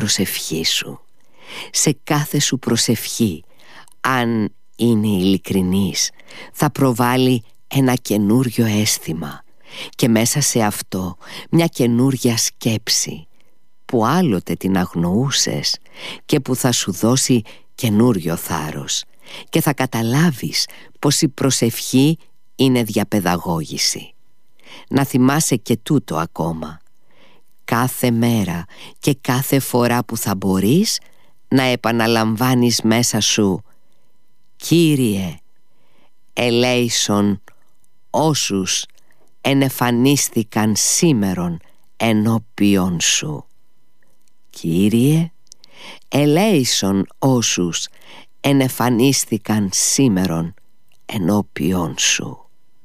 προσευχή σου. Σε κάθε σου προσευχή, αν είναι ειλικρινής, θα προβάλλει ένα καινούριο αίσθημα και μέσα σε αυτό μια καινούρια σκέψη που άλλοτε την αγνοούσες και που θα σου δώσει καινούριο θάρρος, και θα καταλάβεις πως η προσευχή είναι διαπαιδαγώγηση. Να θυμάσαι και τούτο ακόμα: κάθε μέρα και κάθε φορά που θα μπορείς να επαναλαμβάνεις μέσα σου «Κύριε, ελέησον όσους ενεφανίστηκαν σήμερον ενώπιον σου». Κύριε, ελέησον όσους ενεφανίστηκαν σήμερον ενώπιον σου.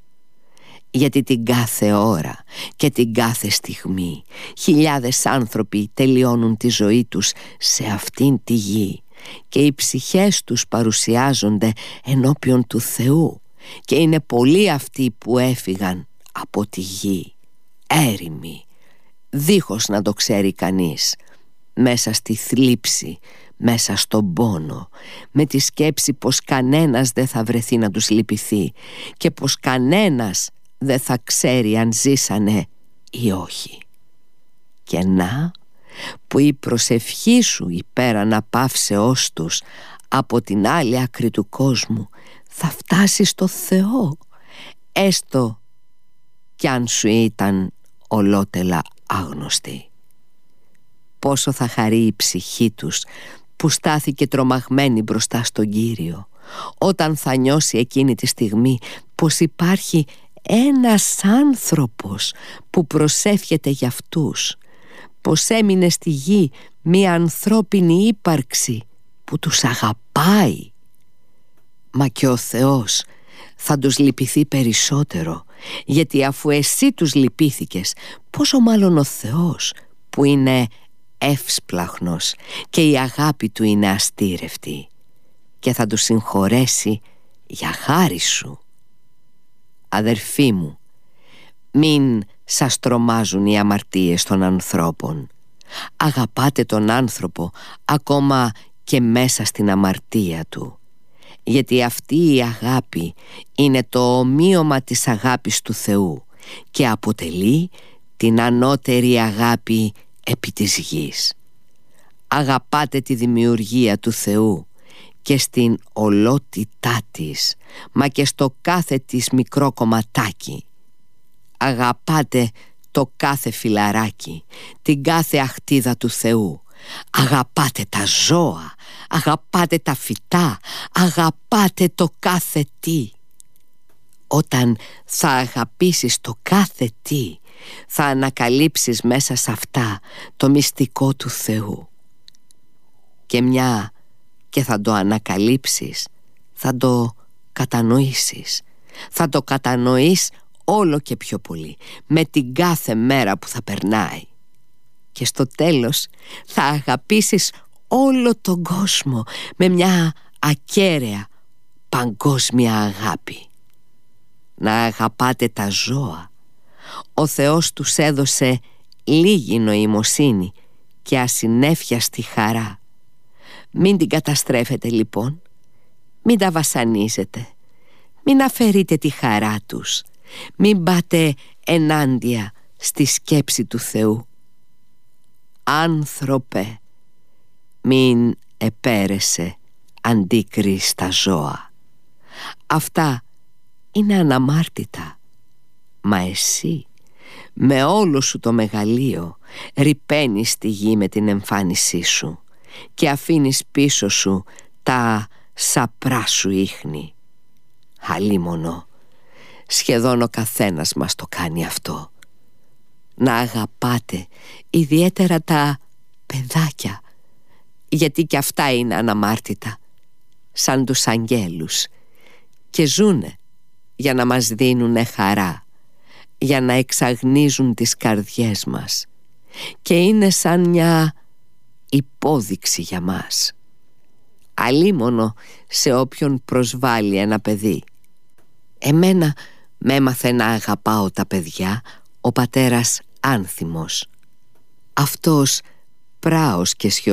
Γιατί την κάθε ώρα και την κάθε στιγμή χιλιάδες άνθρωποι τελειώνουν τη ζωή τους σε αυτήν τη γη και οι ψυχές τους παρουσιάζονται ενώπιον του Θεού, και είναι πολλοί αυτοί που έφυγαν από τη γη έρημοι, δίχως να το ξέρει κανείς, μέσα στη θλίψη, μέσα στον πόνο, με τη σκέψη πως κανένας δεν θα βρεθεί να τους λυπηθεί και πως κανένας δεν θα ξέρει αν ζήσανε ή όχι. Και να, που η προσευχή σου υπέρ αναπαύσεώς τους από την άλλη άκρη του κόσμου θα φτάσει στο Θεό, έστω κι αν σου ήταν ολότελα άγνωστη. Πόσο θα χαρεί η ψυχή τους που στάθηκε τρομαγμένη μπροστά στον Κύριο, όταν θα νιώσει εκείνη τη στιγμή πως υπάρχει ένας άνθρωπος που προσεύχεται για αυτούς, πως έμεινε στη γη μία ανθρώπινη ύπαρξη που τους αγαπάει. Μα και ο Θεός θα τους λυπηθεί περισσότερο, γιατί αφού εσύ τους λυπήθηκες, πόσο μάλλον ο Θεός που είναι εύσπλαχνος και η αγάπη του είναι αστήρευτη, και θα τους συγχωρέσει για χάρη σου. Αδερφοί μου, μην σας τρομάζουν οι αμαρτίες των ανθρώπων. Αγαπάτε τον άνθρωπο ακόμα και μέσα στην αμαρτία του, γιατί αυτή η αγάπη είναι το ομοίωμα της αγάπης του Θεού και αποτελεί την ανώτερη αγάπη επί της γης. Αγαπάτε τη δημιουργία του Θεού και στην ολότητά της, μα και στο κάθε της μικρό κομματάκι. Αγαπάτε το κάθε φυλαράκι, την κάθε αχτίδα του Θεού. Αγαπάτε τα ζώα, αγαπάτε τα φυτά, αγαπάτε το κάθε τι. Όταν θα αγαπήσεις το κάθε τι, θα ανακαλύψεις μέσα σε αυτά το μυστικό του Θεού. Και μια και θα το ανακαλύψεις, θα το κατανοήσεις. Θα το κατανοείς όλο και πιο πολύ με την κάθε μέρα που θα περνάει. Και στο τέλος θα αγαπήσεις όλο τον κόσμο με μια ακέραια παγκόσμια αγάπη. Να αγαπάτε τα ζώα. Ο Θεός τους έδωσε λίγη νοημοσύνη και ασυνέφιαστη χαρά. Μην την καταστρέφετε λοιπόν, μην τα βασανίζετε, μην αφαιρείτε τη χαρά τους, μην πάτε ενάντια στη σκέψη του Θεού. Άνθρωπε, μην επέρεσαι αντίκρις στα ζώα. Αυτά είναι αναμάρτητα. Μα εσύ με όλο σου το μεγαλείο ρυπαίνεις τη γη με την εμφάνισή σου και αφήνεις πίσω σου τα σαπρά σου ίχνη. Αλίμονο, σχεδόν ο καθένας μας το κάνει αυτό. Να αγαπάτε ιδιαίτερα τα παιδάκια, γιατί και αυτά είναι αναμάρτητα, σαν τους αγγέλους, και ζουνε για να μας δίνουνε χαρά, για να εξαγνίζουν τις καρδιές μας, και είναι σαν μια υπόδειξη για μας. Αλίμονο σε όποιον προσβάλλει ένα παιδί. Εμένα με έμαθε να αγαπάω τα παιδιά ο πατέρας Άνθιμος. Αυτός πράος και